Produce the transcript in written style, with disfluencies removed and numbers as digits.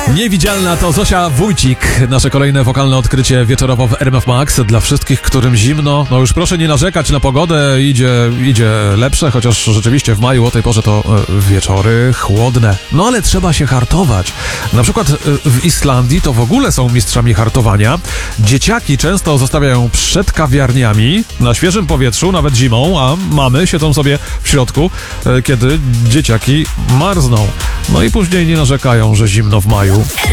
Niewidzialna to Zosia Wójcik. Nasze kolejne wokalne odkrycie wieczorowo w RMF Max. Dla wszystkich, którym zimno, no już proszę nie narzekać na pogodę, idzie lepsze, chociaż rzeczywiście w maju o tej porze to wieczory chłodne. No ale trzeba się hartować. Na przykład w Islandii to w ogóle są mistrzami hartowania. Dzieciaki często zostawiają przed kawiarniami na świeżym powietrzu, nawet zimą, a mamy siedzą sobie w środku, kiedy dzieciaki marzną. No i później nie narzekają, że zimno w maju.